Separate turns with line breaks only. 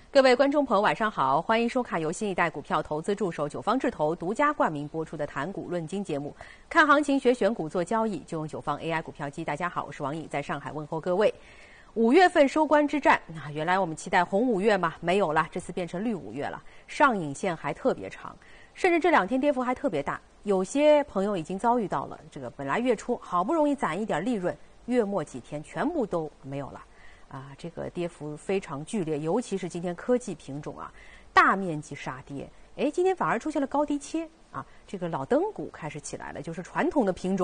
各位观众朋友，晚上好，欢迎收看由新一代股票投资助手九方智投独家冠名播出的谈股论金节目。看行情、学选股、做交易，就用九方 AI 股票机。大家好，我是王颖，在上海问候各位。5月份收官之战，原来我们期待红5月嘛，没有了，这次变成绿5月了。上影线还特别长，甚至这2天跌幅还特别大。有些朋友已经遭遇到了这个，本来月初好不容易攒一点利润，月末几天全部都没有了。这个跌幅非常剧烈，尤其是今天科技品种大面积杀跌。今天反而出现了高低切这个老登股开始起来了，就是传统的品种。